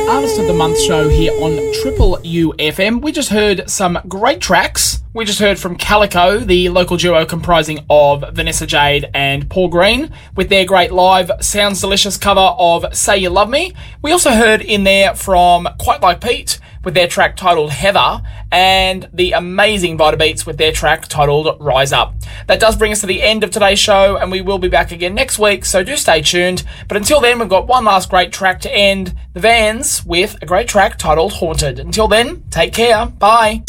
Artist of the Month show here on Triple UFM. We just heard some great tracks. We just heard from Calico, the local duo comprising of Vanessa Jade and Paul Green, with their great live Sounds Delicious cover of Say You Love Me. We also heard in there from Quite Like Pete with their track titled Heather, and the amazing Vita Beats with their track titled Rise Up. That does bring us to the end of today's show, and we will be back again next week, so do stay tuned. But until then, we've got one last great track to end, The Vans with a great track titled Haunted. Until then, take care. Bye.